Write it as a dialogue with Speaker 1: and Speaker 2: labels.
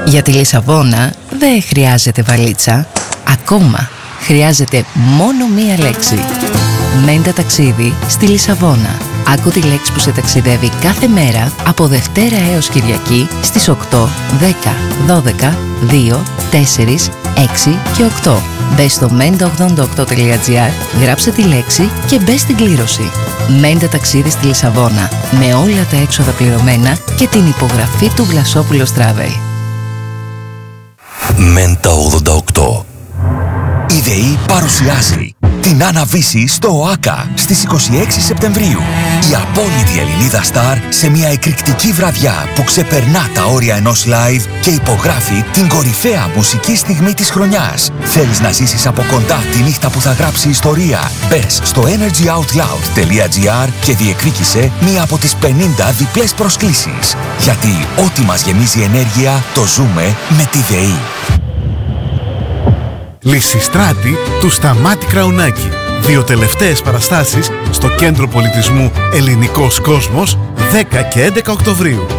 Speaker 1: Για τη Λισαβόνα δεν χρειάζεται βαλίτσα. Ακόμα χρειάζεται μόνο μία λέξη. Μέντα ταξίδι στη Λισαβόνα. Άκου τη λέξη που σε ταξιδεύει κάθε μέρα από Δευτέρα έως Κυριακή στις 8, 10, 12, 2, 4, 6 και 8. Μπες στο menda88.gr, γράψε τη λέξη και μπες στην κλήρωση. Μέντα ταξίδι στη Λισαβόνα, με όλα τα έξοδα πληρωμένα και την υπογραφή του Βλασόπουλος Travel.
Speaker 2: Μέντα 88. Η ΔΕΗ παρουσιάζει την Άννα-Βύση στο ΟΑΚΑ στις 26 Σεπτεμβρίου. Η απόλυτη Ελληνίδα στάρ σε μια εκρηκτική βραδιά που ξεπερνά τα όρια ενός live και υπογράφει την κορυφαία μουσική στιγμή της χρονιάς. Θέλεις να ζήσεις από κοντά τη νύχτα που θα γράψει ιστορία? Μπες στο energyoutloud.gr και διεκδίκησε μία από τις 50 διπλές προσκλήσεις. Γιατί ό,τι μας γεμίζει ενέργεια το ζούμε με τη ΔΕΗ.
Speaker 3: Λυσιστράτη του Σταμάτη Κραουνάκη. 2 τελευταίες παραστάσεις στο Κέντρο Πολιτισμού Ελληνικός Κόσμος 10 και 11 Οκτωβρίου.